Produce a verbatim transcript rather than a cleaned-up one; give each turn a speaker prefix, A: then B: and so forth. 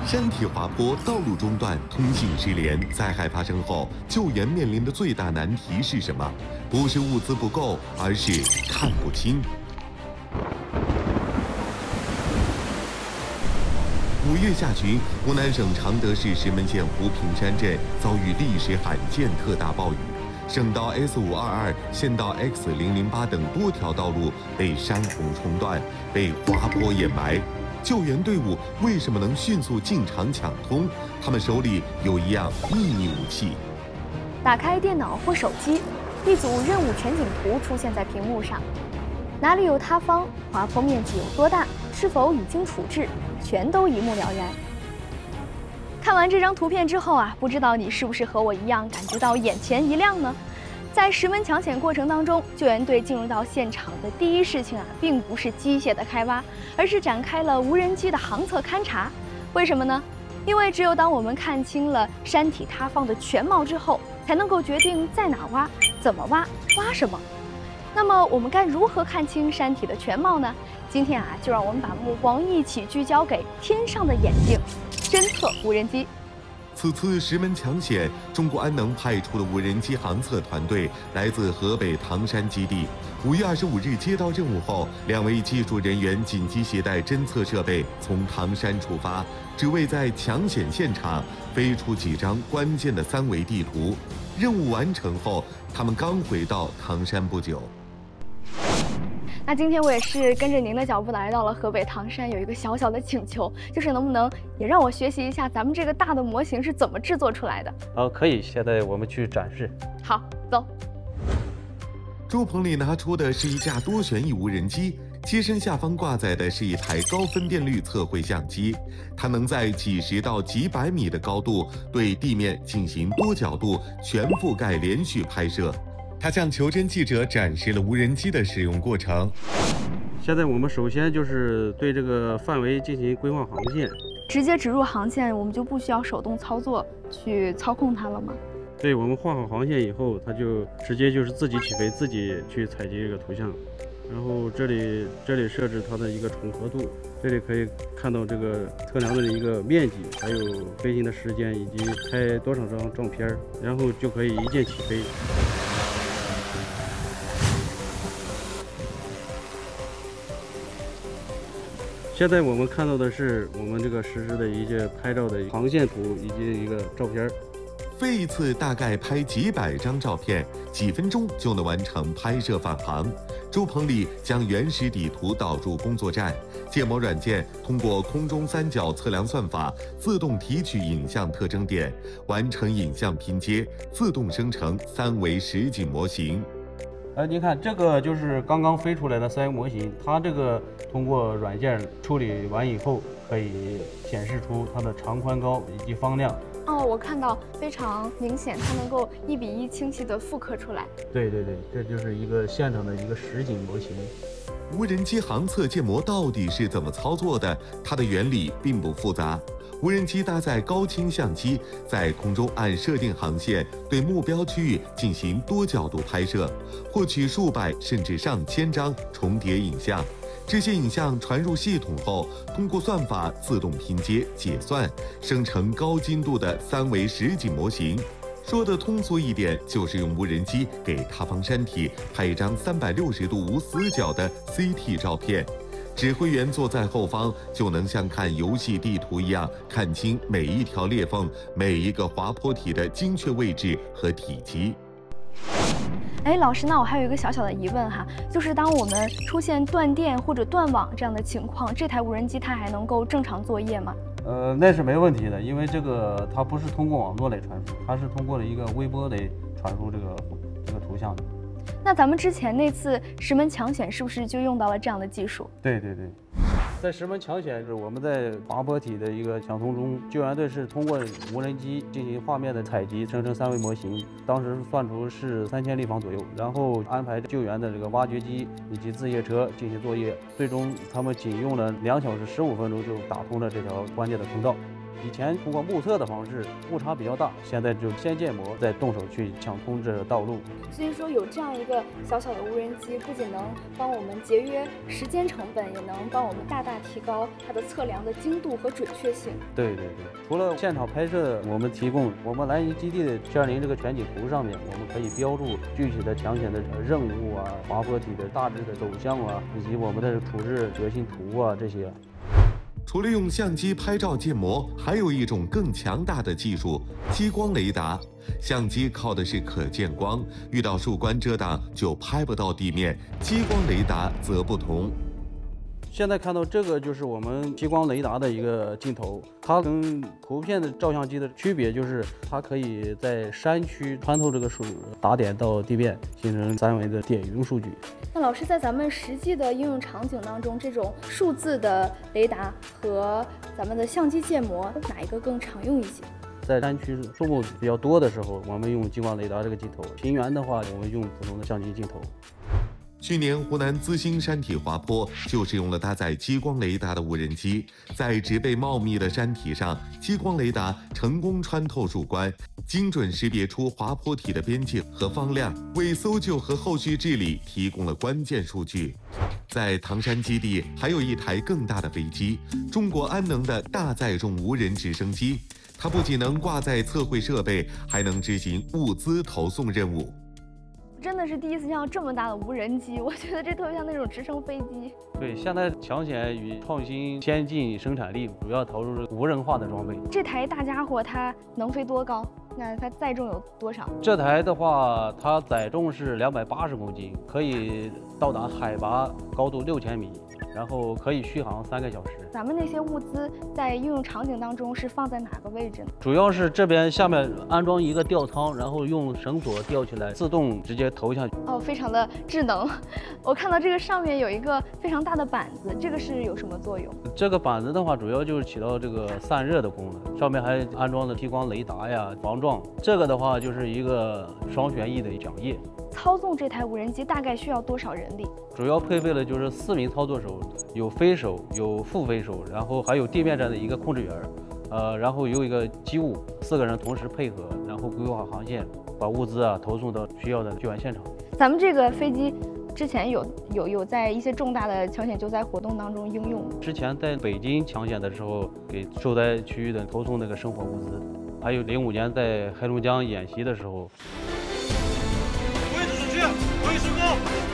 A: 山体滑坡，道路中断，通信失联。灾害发生后，救援面临的最大难题是什么？不是物资不够，而是看不清。五月下旬，湖南省常德市石门县湖平山镇遭遇历史罕见特大暴雨，省道 S 五二二、县道 X 零零八等多条道路被山洪冲断，被滑坡掩埋。救援队伍为什么能迅速进场抢通？他们手里有一样秘密武器。
B: 打开电脑或手机，一组任务全景图出现在屏幕上，哪里有塌方，滑坡面积有多大，是否已经处置，全都一目了然。看完这张图片之后啊，不知道你是不是和我一样感觉到眼前一亮呢？在石门抢险过程当中，救援队进入到现场的第一事情啊，并不是机械的开挖，而是展开了无人机的航测勘察。为什么呢？因为只有当我们看清了山体塌方的全貌之后，才能够决定在哪挖、怎么挖、挖什么。那么我们该如何看清山体的全貌呢？今天啊，就让我们把目光一起聚焦给天上的眼睛——侦测无人机。
A: 此次石门抢险，中国安能派出的无人机航测团队来自河北唐山基地。五月二十五日接到任务后，两位技术人员紧急携带侦测设备从唐山出发，只为在抢险现场飞出几张关键的三维地图。任务完成后，他们刚回到唐山不久。
B: 那今天我也是跟着您的脚步来到了河北唐山，有一个小小的请求，就是能不能也让我学习一下咱们这个大的模型是怎么制作出来的？
C: 好，可以，现在我们去展示。
B: 好，走。
A: 朱鹏里拿出的是一架多旋翼无人机，机身下方挂载的是一台高分辨率测绘相机，它能在几十到几百米的高度对地面进行多角度全覆盖连续拍摄。他向求真记者展示了无人机的使用过程。
C: 现在我们首先就是对这个范围进行规划航线，
B: 直接植入航线，我们就不需要手动操作去操控它了吗？
C: 对，我们画好航线以后，它就直接就是自己起飞，自己去采集这个图像。然后这里这里设置它的一个重合度，这里可以看到这个测量的一个面积，还有飞行的时间以及拍多少张照片，然后就可以一键起飞。现在我们看到的是我们这个实时的一些拍照的航线图以及一个照片。
A: 飞一次大概拍几百张照片，几分钟就能完成拍摄返航。朱鹏里将原始底图导入工作站，建模软件通过空中三角测量算法自动提取影像特征点，完成影像拼接，自动生成三维实景模型。
C: 呃，您看这个就是刚刚飞出来的三维模型，它这个通过软件处理完以后，可以显示出它的长宽高以及方量。
B: 哦，我看到非常明显，它能够一比一清晰地复刻出来。
C: 对对对，这就是一个现场的一个实景模型。
A: 无人机航测建模到底是怎么操作的？它的原理并不复杂。无人机搭载高清相机，在空中按设定航线，对目标区域进行多角度拍摄，获取数百甚至上千张重叠影像。这些影像传入系统后，通过算法自动拼接、解算，生成高精度的三维实景模型。说的通俗一点，就是用无人机给塌方山体拍一张三百六十度无死角的 C T 照片。指挥员坐在后方，就能像看游戏地图一样，看清每一条裂缝、每一个滑坡体的精确位置和体积。
B: 哎，老师，那我还有一个小小的疑问哈，就是当我们出现断电或者断网这样的情况，这台无人机它还能够正常作业吗？
C: 呃，那是没问题的，因为这个它不是通过网络来传输，它是通过了一个微波来传输这个这个图像的。
B: 那咱们之前那次石门抢险是不是就用到了这样的技术？
C: 对对对。在石门抢险是我们在滑坡体的一个抢通中，救援队是通过无人机进行画面的采集，生成三维模型。当时算出是三千立方左右，然后安排救援的这个挖掘机以及自卸车进行作业。最终他们仅用了两小时十五分钟就打通了这条关键的通道。 以前通过目测的方式误差比较大，现在就先建模，再动手去抢通这道路。
B: 所以说有这样一个小小的无人机，不仅能帮我们节约时间成本，也能帮我们大大提高它的测量的精度和准确性。
C: 对对对，除了现场拍摄，我们提供我们蓝营基地的 七二零这个全景图上面，我们可以标注具体的抢险的任务啊、滑坡体的大致的走向啊，以及我们的处置决心图啊这些。
A: 除了用相机拍照建模，还有一种更强大的技术——激光雷达。相机靠的是可见光，遇到树冠遮挡就拍不到地面，激光雷达则不同。
C: 现在看到这个就是我们激光雷达的一个镜头，它跟图片的照相机的区别就是它可以在山区穿透这个树，打点到地面，形成三维的点云数据。
B: 那老师在咱们实际的应用场景当中，这种数字的雷达和咱们的相机建模，哪一个更常用一些？
C: 在山区树木比较多的时候，我们用激光雷达这个镜头；平原的话，我们用普通的相机镜头。
A: 去年湖南资兴山体滑坡就是用了搭载激光雷达的无人机，在植被茂密的山体上，激光雷达成功穿透树冠，精准识别出滑坡体的边界和方向，为搜救和后续治理提供了关键数据。在唐山基地还有一台更大的飞机——中国安能的大载重无人直升机，它不仅能挂载测绘设备，还能执行物资投送任务。
B: 真的是第一次见到这么大的无人机，我觉得这特别像那种直升飞机。
C: 对，现在抢险与创新先进生产力主要投入无人化的装备。
B: 这台大家伙它能飞多高？那它载重有多少？
C: 这台的话，它载重是两百八十公斤，可以到达海拔高度六千米，然后可以续航三个小时。
B: 咱们那些物资在应用场景当中是放在哪个位置呢？
C: 主要是这边下面安装一个吊舱，然后用绳索吊起来，自动直接投下去。
B: 哦，非常的智能。我看到这个上面有一个非常大的板子，这个是有什么作用？
C: 这个板子的话，主要就是起到这个散热的功能，上面还安装了激光雷达呀、防撞。这个的话就是一个双旋翼的桨叶。
B: 操纵这台无人机大概需要多少人力？
C: 主要配备了就是四名操作手，有飞手，有副飞手，然后还有地面站的一个控制员，呃，然后有一个机务，四个人同时配合，然后规划航线，把物资啊投送到需要的救援现场。
B: 咱们这个飞机之前有有有在一些重大的抢险救灾活动当中应用。之
C: 前在北京抢险的时候，给受灾区域的投送那个生活物资，还有零五年在黑龙江演习的时候。
D: 位置准确，可以升高。